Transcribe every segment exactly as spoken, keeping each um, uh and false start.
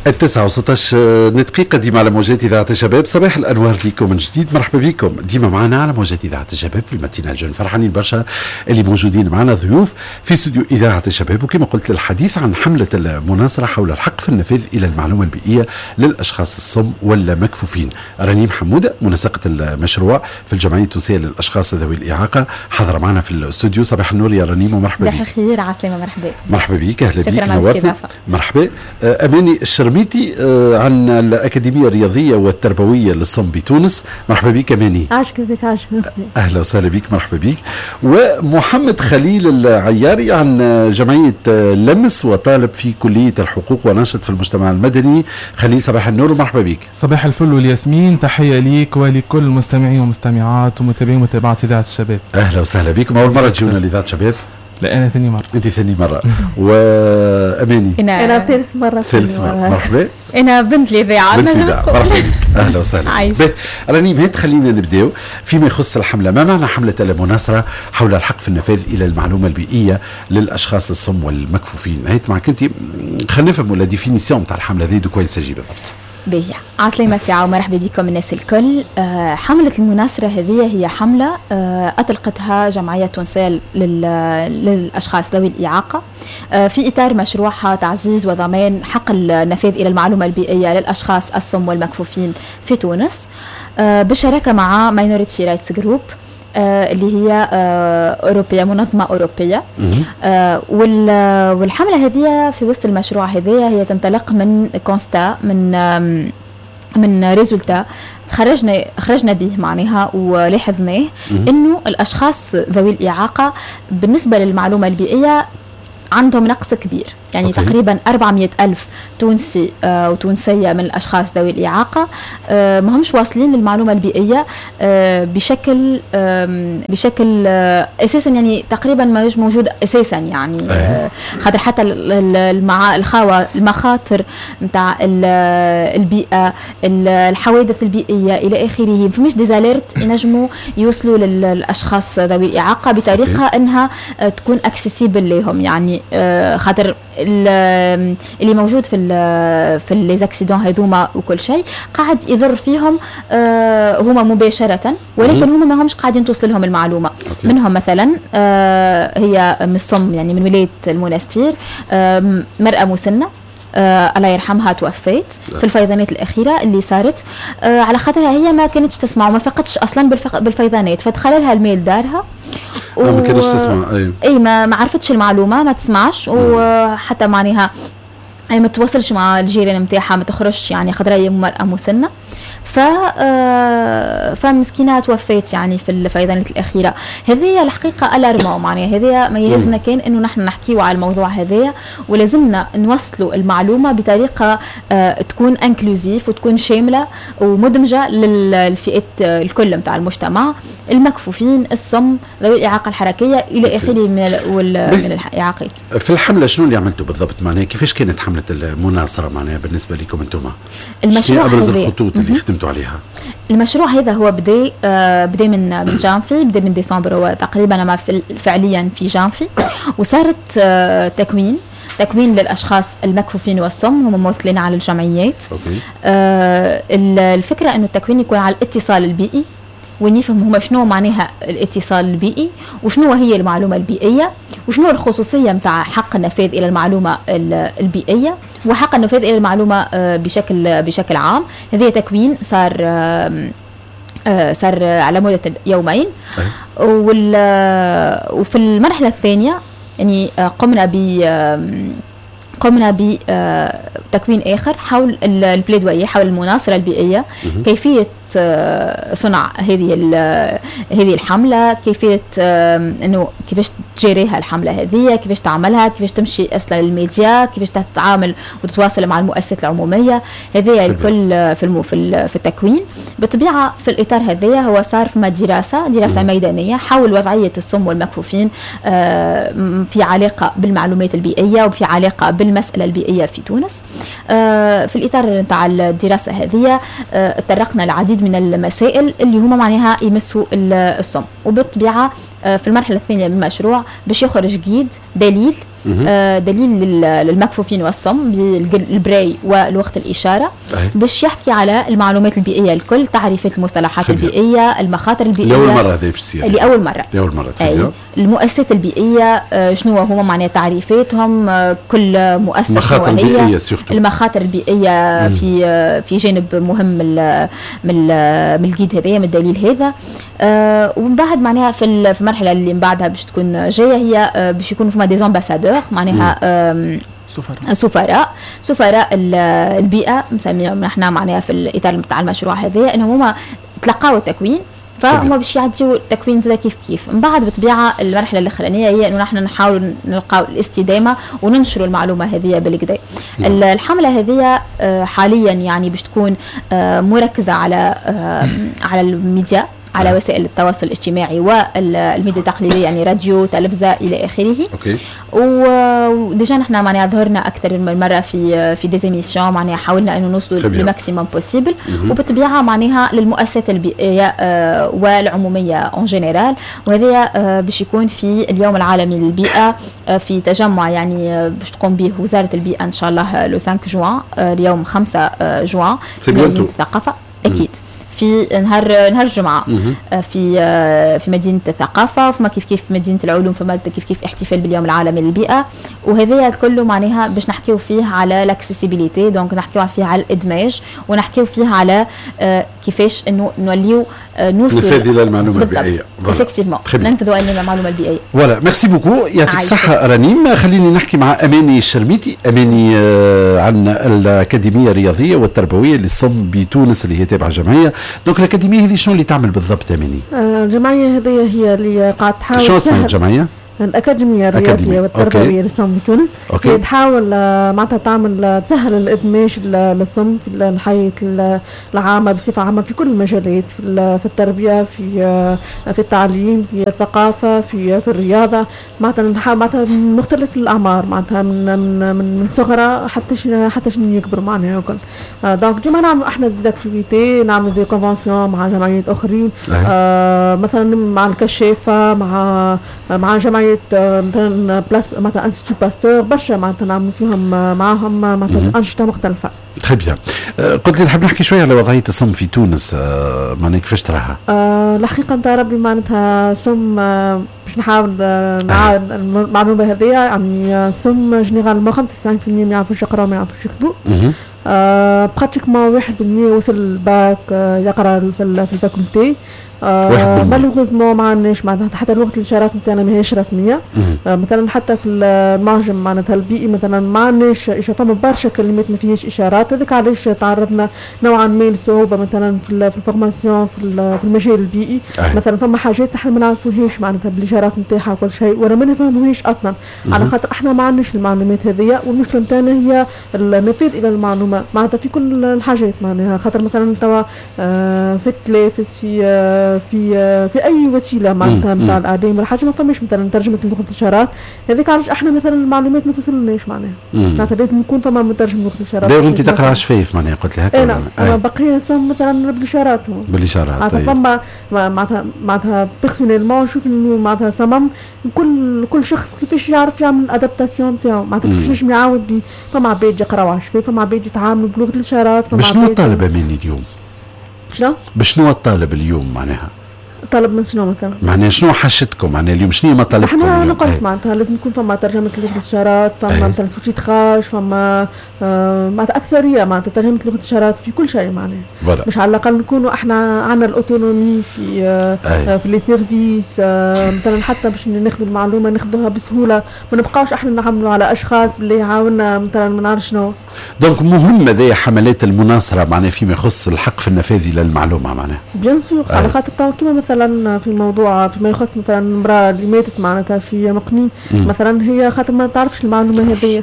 التسعة وستة دقيقة ديما على موجات إذاعة الشباب. صباح الأنوار ليكم من جديد، مرحبا بكم ديما معنا على موجات إذاعة الشباب في المتينة الجن. فرحانين برشا اللي موجودين معنا ضيوف في استوديو إذاعة الشباب، وكما قلت للحديث عن حملة المناصرة حول الحق في النفاذ إلى المعلومة البيئية للأشخاص الصم والمكفوفين. رنيم حمودة منسقة المشروع في الجمعية التونسية للأشخاص ذوي الإعاقة حاضرة معنا في الاستوديو. صباح النور يا رنيم ومرحبا بك. صباح الخير عسلامة، مرحبا مرحبا بك، أهلا بك، شكرا نورتنا. مرحبا. أماني الشرميتي عن الأكاديمية الرياضية والتربوية للصم بتونس. مرحبا بك أماني. عاشق بك عاشق. أهلا وسهلا بك، مرحبا بك. ومحمد خليل العياري عن جمعية لمس وطالب في كلية الحقوق وناشط في المجتمع المدني. خليل صباح النور ومرحبا بك. صباح الفل والياسمين، تحية ليك ولكل المستمعين والمستمعات ومتابعين ومتابعات إذاعة الشباب. أهلا وسهلا بكم. أول مرة تجونا لإذاعة الشباب؟ لا أنا ثاني مرة. أنت ثاني مرة. وأماني أنا, أنا ثالث مرة. ثالث مرة. مرحبا. أنا بنت الإذاعة. بنت الإذاعة، مرحبا بك. أهلا وسهلا. عايش. رنيم، هات خلينا نبدأ فيما يخص الحملة. ما معنى حملة المناصرة حول الحق في النفاذ إلى المعلومة البيئية للأشخاص الصم والمكفوفين؟ هات معك أنت، خلينا نفهموا لا ديفينيسيون تاع الحملة ذي دو كويس تجي بالضبط. بيا عسلامة ساعة ومرحبا بكم الناس الكل. آه حملة المناصرة هذه هي حملة آه أطلقتها جمعية تونسية للأشخاص ذوي الإعاقة آه في إطار مشروعها تعزيز وضمان حق النفاذ إلى المعلومة البيئية للأشخاص الصم والمكفوفين في تونس آه بالشراكة مع Minority Rights Group آه اللي هي آه أوروبية، منظمة أوروبية. آه والحملة هذه في وسط المشروع هذه هي تنطلق من كونستا، من آه من ريزولتا خرجنا خرجنا به معناها ولاحظناه إنه الأشخاص ذوي الإعاقة بالنسبة للمعلومة البيئية عندهم نقص كبير، يعني أوكي. تقريبا أربعمائة ألف تونسي آه وتونسية من الأشخاص ذوي الإعاقة آه ما همش واصلين للمعلومة البيئية آه بشكل آه بشكل آه أساسا، يعني تقريبا ما مش موجود أساسا، يعني آه خاطر حتى المع الخاوة المخاطر متاع البيئة، الحوادث البيئية إلى آخره، فمش ديزاليرت ينجموا يوصلوا للأشخاص ذوي الإعاقة بطريقة أوكي. أنها آه تكون أكسسيبل لهم، يعني آه خاطر اللي موجود في ال في ليزاكسيدون هذوما وكل شيء قاعد يضر فيهم آه هما مباشرة، ولكن هما ما همش قاعدين توصل لهم المعلومة. أوكي. منهم مثلا آه هي من الصم، يعني من ولاية المنستير آه مرأة مسنة آه الله يرحمها توفيت في الفيضانات الأخيرة اللي صارت آه على خاطرها هي ما كانتش تسمع وما فقدتش أصلا بالفيضانات، فدخل لها الميل دارها و... ما كانتش تسمع. أي. اي ما ما عرفتش المعلومه، ما تسمعش، وحتى معناها اي ما تواصلش مع الجيران نتاعها، ما تخرجش، يعني خاطر هي مرأة مسنة. ف فمسكينه توفيت يعني في الفيضانات الاخيره. هذه الحقيقه الارما، معناها هذه ما يهزنا كان انه نحن نحكيوا على الموضوع هذايا، ولازمنا نوصلوا المعلومه بطريقه آه تكون انكلوزيف وتكون شامله ومدمجه للفئات الكل نتاع المجتمع، المكفوفين، الصم، ذوي الاعاقه الحركيه الى اخره من من الاعاقات. في الحمله شنو اللي عملتوا بالضبط؟ معناها كيفاش كانت حمله المناصره معناها بالنسبه لكم انتم؟ المشروع ابرز الخطوط اللي خدمتوا عليها؟ المشروع هذا هو بدا آه بدا من من جانفي، بدا من ديسمبر، هو تقريبا ما فعليا في جانفي، وصارت آه تكوين تكوين للأشخاص المكفوفين والصم، هم ممثلين على الجمعيات. أوكي. آه الفكرة أنه التكوين يكون على الاتصال البيئي، ونفهم هما شنو معناها الاتصال البيئي، وشنو هي المعلومة البيئية، وشنو الخصوصية متاع حق النفاذ إلى المعلومة البيئية، وحق النفاذ إلى المعلومة بشكل بشكل عام. هذه تكوين صار صار على مدة يومين. وفي المرحلة الثانية يعني قمنا ب قمنا بتكوين آخر حول البليدوية، حول المناصرة البيئية، كيفية صنع هذه هذه الحملة، كيفية انه كيفاش تجريها الحملة هذه، كيفاش تعملها، كيفاش تمشي اصلا للميديا، كيفاش تتعامل وتتواصل مع المؤسسات العمومية. هذه الكل في في التكوين. بالطبيعة في الإطار هذا هو صار في دراسة دراسة ميدانية حول وضعية الصم والمكفوفين في علاقة بالمعلومات البيئية وفي علاقة بالمسألة البيئية في تونس. في الإطار نتاع الدراسة هذه تطرقنا لعديد من المسائل اللي هما معناها يمسوا الصم، وبالطبيعة في المرحلة الثانية من المشروع باش يخرج جيد دليل آه دليل للمكفوفين والصم بالبراي ولغة الإشارة باش يحكي على المعلومات البيئية الكل، تعريفات المصطلحات خبير. البيئية، المخاطر البيئية لأول مرة هذه بتصير لأول مرة لأول مرة أي. المؤسسات البيئية آه شنو هما معناها تعريفاتهم، آه كل مؤسسة المخاطر البيئية سيرتو. المخاطر البيئية مم. في آه في جانب مهم من من من الجيد هذايا من الدليل هذا. آه ومن بعد معناها في في المرحلة اللي من بعدها باش تكون جاية هي آه باش يكونوا فما دي امباسادور معناها آه سفراء سفراء سفراء البيئة مسميهم نحن معناها في الإطار نتاع المشروع هذايا انهم هما تلقاو التكوين فهم باش يعطيو تكوين زي كيف كيف. من بعد بطبيعه المرحله الاخرانيه هي انه نحن نحاول نلقاو الاستدامه وننشروا المعلومه هذه بالكدا. الحمله هذه حاليا يعني باش تكون مركزه على على الميديا، على وسائل التواصل الاجتماعي والميديا التقليديه يعني راديو تلفزه الى اخره. اوكي. وديجا نحن معناها ظهرنا اكثر من مره في في دي زيميسيون معناها حاولنا انه نوصلوا للماكسيموم بوسيبل، وبالطبيعه معناها للمؤسسات البيئيه والعموميه اون جينيرال. وهذا باش يكون في اليوم العالمي للبيئه في تجمع يعني باش تقوم به وزاره البيئه ان شاء الله لو خمسة جوان، اليوم خمسة جوان في مدينه الثقافه اكيد في نهار نهار الجمعه في في مدينه الثقافه، وفما كيف كيف مدينه العلوم، فما زاد كيف كيف احتفال باليوم العالمي للبيئه. وهذا كله معناها باش نحكيو فيه على الاكسيسيبيليتي، دونك نحكيو فيه على الادماج ونحكيو فيه على كيفاش انه نوليو نوصلوا نفاذ الى المعلومه البيئيه. افكتيفمون ننفذوا الى المعلومه البيئيه. فوالا ميرسي بوكو، يعطيك الصحه رنيم. خليني نحكي مع اماني الشرميتي. اماني عن الاكاديميه الرياضيه والتربويه للصم بتونس اللي هي تابعه جمعيه. دونك الأكاديمية هذه شنو اللي تعمل بالضبط أميني؟ الجمعية هذه هي اللي قاعد تحاول. شو اسمها الجمعية؟ الأكاديمية الرياضية والتربوية للصم بتونس. هي تحاول معناتها تعمل تسهل الإدماج للصم في الحياة العامة بصفة عامة في كل المجالات، في التربية، في في التعليم، في الثقافة، في في الرياضة، معناتها معناتها مختلف الأعمار، معناتها من من من صغرى حتى حتى شنو يكبر معناها وكل. دونك جمعنا نعمل احنا دي اكتيفيتي، نعمل دي كونفنسيون مع جمعيات أخرين، آه مثلا مع الكشافة، مع مع جمعية مثلا بلاس معناتها انستيتو باستور، برشا معناتها نعملوا فيهم معاهم معناتها أنشطة مختلفة. تري بيان. قلت لي نحب نحكي شويه على وضعيه الصم في تونس، معناها كيفاش تراها؟ أه الحقيقه نتاع ربي معناتها صم باش نحاول نعاود المعلومه هذه يعني صم جينيرالمون خمسة وتسعين بالمئة ما يعرفوش يقراو ما يعرفوش يكتبوا. أه براتيكمون واحد بالمئة وصل الباك أه يقرا في في الفاكولتي. آه مالوغوزمون ما عندناش معناتها حتى لغه الاشارات نتاعنا ماهيش رسميه. آه مثلا حتى في المعجم معناتها البيئي مثلا ما عندناش فما برشا كلمات ما فيهاش اشارات. هذاك علاش تعرضنا نوعا ما لصعوبه مثلا في في الفورماسيون في في المجال البيئي. أه. مثلا فما حاجات احنا ما نعرفوهاش معناتها بالاشارات نتاعها وكل شيء ولا ما نفهموهاش اصلا. أه. على خاطر احنا ما عندناش المعلومات هذه، والمشكله نتاعنا هي النفاذ الى المعلومه معناتها في كل الحاجات معناها. خاطر مثلا توا آه في التلافز في آه في في اي وسيله معناتها نتاع الاعلام ولا حاجه ما فماش مثلا ترجمه لغه الاشارات. هذيك علاش احنا مثلا المعلومات ما توصلناش معناها. معناتها لازم يكون فما مترجم لغه الاشارات. دايما انت تقرا شفايف معناها قلت لي هكا. انا انا باقي صم مثلا بالاشارات بالاشارات معناتها فما معناتها معناتها بيرسونيلمون نشوف انه معناتها صمم كل كل شخص كيفاش يعرف يعمل الادابتاسيون نتاعو معناتها كيفاش يعاود بيه. فما عباد يقراو شفايف، فما عباد يتعاملوا بلغه الاشارات. فما شنو الطالب امين اليوم؟ شنو؟ بشنو الطالب اليوم معناها؟ طلب من شنو مثلا؟ معناها شنو حاجتكم معناها اليوم شنو مطالبكم؟ احنا انا قلت معناتها لازم يكون فما ترجمه لغه الاشارات، فما مثلا سوتي تخاش، فما آه معناتها اكثريه معناتها ترجمه لغه الاشارات في كل شيء معناها. مش على الاقل نكونوا احنا عندنا الاوتونومي في آه آه في لي سيرفيس آه مثلا حتى باش ناخذوا المعلومه ناخذوها بسهوله، ما نبقاوش احنا نعملوا على اشخاص اللي يعاوننا مثلا ما نعرف شنو. دونك مهم هذه حملات المناصره معناها فيما يخص الحق في النفاذ الى المعلومه معناها. بيان سور على خاطر كيما مثلا في موضوع فيما يخص مثلا المراه اللي ماتت معناتها في مقنين مثلا هي خاطر ما تعرفش المعلومه هذه.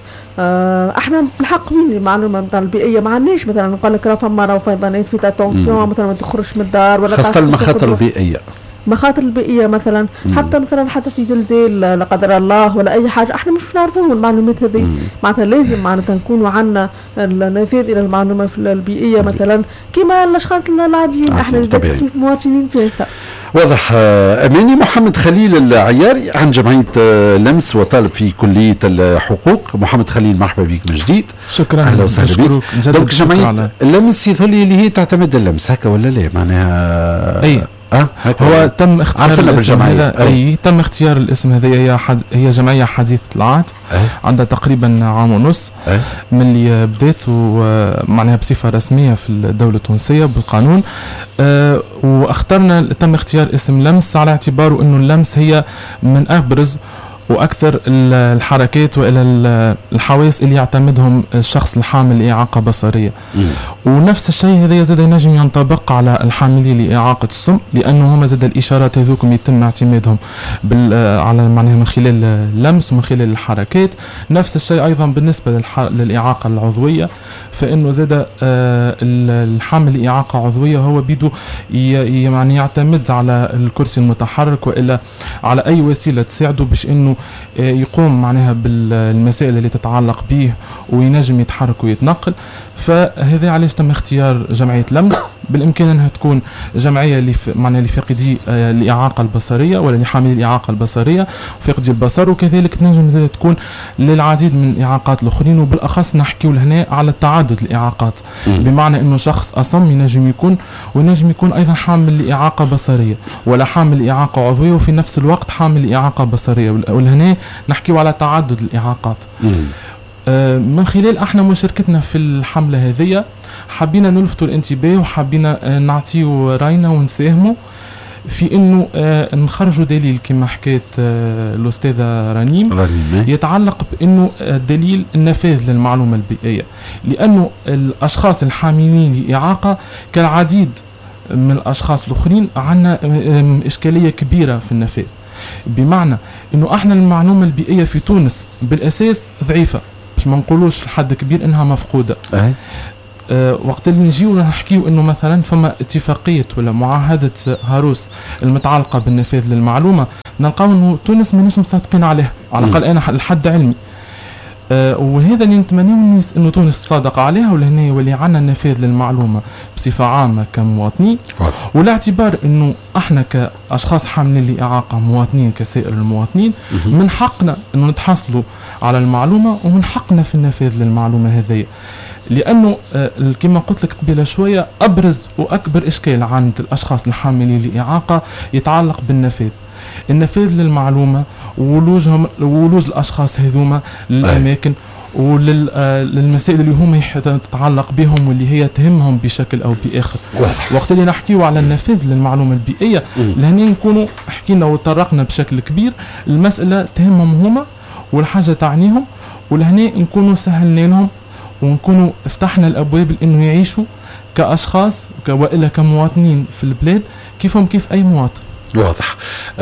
آه احنا بالحق وين المعلومه نتاع البيئيه ما عندناش مثلا نقول لك راه فما راه فيضانات في تاتونسيون مثلا ما تخرجش من الدار ولا خاصه المخاطر البيئيه. مخاطر البيئيه مثلا مم. حتى مثلا حتى في زلزال لا قدر الله ولا اي حاجه احنا مش نعرفوهم المعلومات هذه معناتها لازم معناتها نكونوا عندنا النفاذ الى المعلومه في البيئيه مثلا كيما الاشخاص العاديين احنا كيف مواطنين فيها. واضح. أماني محمد خليل العياري عن جمعية لمس وطالب في كلية الحقوق. محمد خليل مرحبا بك من جديد. شكرا. أهلا وسهلا بك. دونك جمعية لمس يظل اللي هي تعتمد اللمس هكا ولا لا معناها؟ أي أه هو تم اختيار الاسم هذا. أي. أي تم اختيار الاسم هذا. هي حد... هي جمعية حديثة العهد عندها تقريبا عام ونص من اللي بدات ومعناها بصفة رسمية في الدولة التونسية بالقانون. أه واخترنا تم اختيار اسم لمس على اعتباره انه اللمس هي من ابرز واكثر الحركات والى الحواس اللي يعتمدهم الشخص الحامل لاعاقه بصريه. مم. ونفس الشيء هذا زاد ينجم ينطبق على الحاملين لاعاقه السمع، لانه هما زاد الاشارات هذوكم يتم اعتمادهم على معناها من خلال اللمس ومن خلال الحركات. نفس الشيء ايضا بالنسبه للاعاقه العضويه، فانه زاد الحامل لاعاقه عضويه هو بيدو يعني يعتمد على الكرسي المتحرك والا على اي وسيله تساعده باش انه يقوم معناها بالمسائل اللي تتعلق به وينجم يتحرك ويتنقل. فهذا علاش تم اختيار جمعية لمس. بالامكان انها تكون جمعيه اللي معناها لفاقدي الاعاقه البصريه ولا لحاملي الاعاقه البصريه وفاقدي البصر، وكذلك تنجم زاد تكون للعديد من الاعاقات الاخرين، وبالاخص نحكيو هنا على تعدد الاعاقات. م. بمعنى انه شخص اصم ينجم يكون وينجم يكون ايضا حامل لاعاقه بصريه ولا حامل لاعاقه عضويه وفي نفس الوقت حامل لاعاقه بصريه، ولهنا نحكيو على تعدد الاعاقات. م. من خلال احنا مشاركتنا في الحملة هذه حبينا نلفتوا الانتباه وحبينا نعطيو راينا ونساهموا في انه نخرجوا دليل كما حكيت الاستاذه رنيم يتعلق بانه دليل النفاذ للمعلومه البيئيه، لانه الاشخاص الحاملين لاعاقه كالعديد من الاشخاص الاخرين عندنا اشكاليه كبيره في النفاذ، بمعنى انه احنا المعلومه البيئيه في تونس بالاساس ضعيفه، باش ما نقولوش لحد كبير انها مفقوده. أه. أه وقت اللي نجيو نحكيو انه مثلا فما اتفاقيه ولا معاهده هاروس المتعلقه بالنفاذ للمعلومه، نلقاو انه تونس ماناش مصدقين عليها، على الاقل انا لحد علمي. أه وهذا اللي نتمنى انه تونس تصادق عليها، ولهنا يولي عندنا النفاذ للمعلومه بصفه عامه كمواطنين، والاعتبار انه احنا كاشخاص حاملين لاعاقه مواطنين كسائر المواطنين من حقنا انه نتحصلوا على المعلومه ومن حقنا في النفاذ للمعلومه هذه، لانه أه كما قلت لك قبل شويه ابرز واكبر اشكال عند الاشخاص الحاملين لاعاقه يتعلق بالنفاذ. النفاذ للمعلومه وولوجهم وولوج الاشخاص هذوما للاماكن وللمسائل اللي هم تتعلق بهم واللي هي تهمهم بشكل او باخر. وقت اللي نحكيو على النفاذ للمعلومه البيئيه لهنا نكونوا حكينا وطرقنا بشكل كبير المساله تهمهم هما والحاجه تعنيهم، ولهنا نكونوا سهلنا لهم ونكونوا فتحنا الابواب لانه يعيشوا كاشخاص والا كمواطنين في البلاد كيفهم كيف اي مواطن. واضح.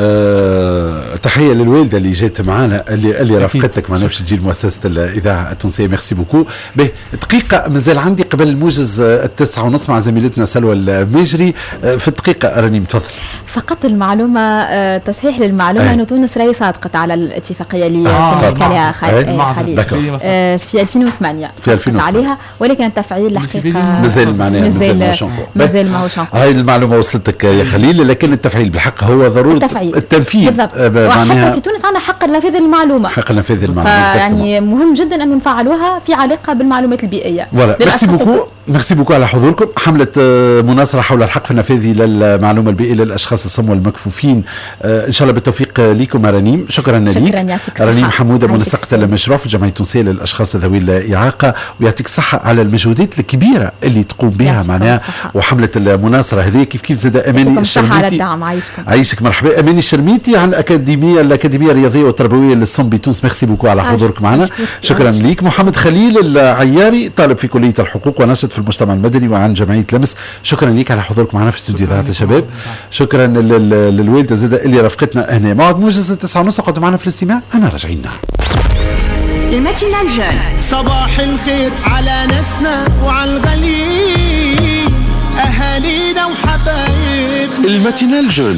أه تحيه للوالده اللي جات معنا اللي اللي رافقتك معنا باش تجي لمؤسسه الاذاعه التونسيه. ميرسي بوكو. به دقيقه مازال عندي قبل الموجز التسعة ونص مع زميلتنا سلوى المجري. في الدقيقه رنيم تفضل. فقط المعلومه تصحيح للمعلومه انه تونس راهي صادقت على الاتفاقيه اللي تمت عليها خليل في ألفين وثمانية في ألفين وثمانية عليها، ولكن التفعيل الحقيقه مازال معناها مازال مازال ما هوش. هاي المعلومه وصلتك يا خليل، لكن التفعيل بالحق هو ضرورة التفعيل. التنفيذ بالضبط. وحتى في تونس عندنا حق النفاذ المعلومة حق النفاذ المعلومة يعني مهم جدا أن نفعلوها في علاقة بالمعلومات البيئية. ميرسي بوكو ميرسي بوكو على حضوركم. حملة مناصرة حول الحق في النفاذ للمعلومة البيئية للأشخاص الصم والمكفوفين، إن شاء الله بالتوفيق لكم رنيم. شكرا لك رنيم حمودة منسقة المشروع في الجمعية التونسية للأشخاص ذوي الإعاقة، ويعطيك الصحة على المجهودات الكبيرة اللي تقوم بها معناها وحملة المناصرة هذه كيف كيف زاد أماني الشرميتي. عايشك مرحبا. أماني الشرميتي عن أكاديمية الأكاديمية الرياضية والتربوية للصم بتونس. ميرسي بوكو على حضورك معنا. شكرا لك. محمد خليل العياري طالب في كلية الحقوق وناشط في المجتمع المدني وعن جمعية لمس. شكرا لك على حضورك معنا في استوديو إذاعة الشباب. شكرا للوالدة زادة اللي رافقتنا هنا. موعد موجز التسعة ونص قعدوا معنا في الاستماع. أنا راجعين. الماتينال جون صباح الخير على ناسنا وعلى الغاليين أهالينا وحبايبنا. الماتينال جون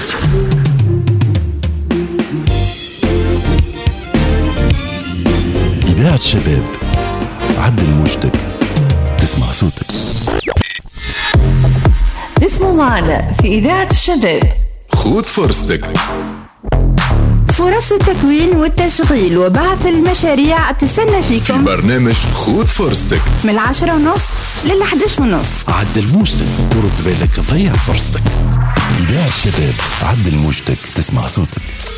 إذاعة الشباب. عدل موجتك تسمع صوتك. اسمعوا معنا في إذاعة الشباب خذ فرصتك. فرص التكوين والتشغيل وبعث المشاريع تسنى فيكم في برنامج خذ فرصتك من العشرة ونص للحدش ونص. عدل موجتك ورد بالك ضيع فرصتك. إذاعة الشباب عدل موجتك تسمع صوتك.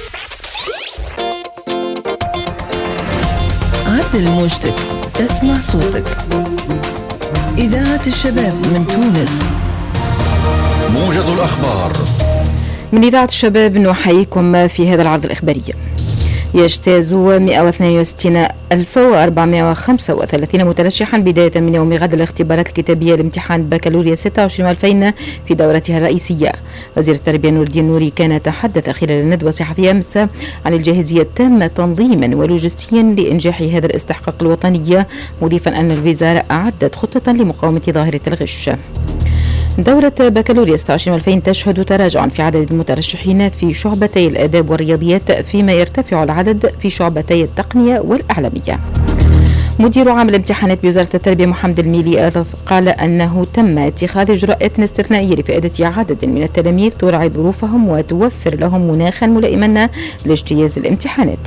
عدل موجتك تسمع صوتك. إذاعة الشباب من تونس. موجز الأخبار من إذاعة الشباب نحييكم في هذا العرض الإخباري. يجتاز مئة واثنين وستين ألف وأربعمئة وخمسة وثلاثين مترشحا بداية من يوم غد الاختبارات الكتابية لامتحان بكالوريا ستة وعشرين ألفين في دورتها الرئيسية. وزير التربية نور الدين نوري كان تحدث خلال الندوة الصحفية أمس عن الجاهزية التامة تنظيما ولوجستيا لإنجاح هذا الاستحقاق الوطني، مضيفا أن الوزارة أعدت خطة لمقاومة ظاهرة الغش. دورة بكالوريا ستة وعشرين ألفين تشهد تراجعا في عدد المترشحين في شعبتي الآداب والرياضيات، فيما يرتفع العدد في شعبتي التقنية والإعلامية. مدير عام الامتحانات بوزارة التربية محمد الميلي قال أنه تم اتخاذ إجراءات استثنائية لفائدة عدد من التلاميذ تراعي ظروفهم وتوفر لهم مناخا ملائما لاجتياز الامتحانات.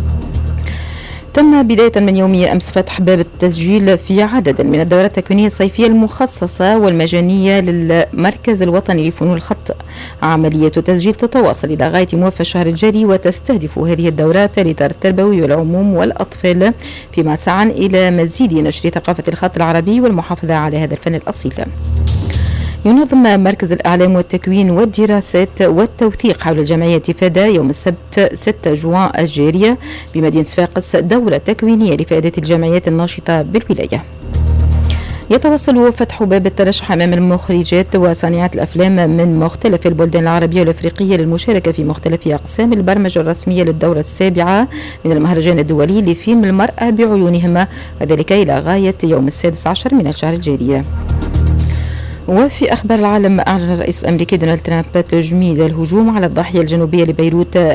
تم بداية من يوم أمس فتح باب التسجيل في عدد من الدورات التكوينية الصيفية المخصصة والمجانية للمركز الوطني لفنون الخط. عملية التسجيل تتواصل إلى غاية موافى الشهر الجاري، وتستهدف هذه الدورات الإطار التربوي والعموم والأطفال، فيما تسعى إلى مزيد نشر ثقافة الخط العربي والمحافظة على هذا الفن الأصيل. ينظم مركز الإعلام والتكوين والدراسات والتوثيق حول الجمعية فدا يوم السبت ستة جوان الجارية بمدينة صفاقس دورة تكوينية لفائدة الجمعيات الناشطة بالولاية. يتواصل فتح باب الترشح أمام المخرجات وصانعات الأفلام من مختلف البلدان العربية والأفريقية للمشاركة في مختلف أقسام البرمجة الرسمية للدورة السابعة من المهرجان الدولي لفيلم المرأة بعيونهم، وذلك إلى غاية يوم السادس عشر من الشهر الجاري. وفي أخبار العالم، أعلن الرئيس الأمريكي دونالد ترامب تجميد الهجوم على الضاحية الجنوبية لبيروت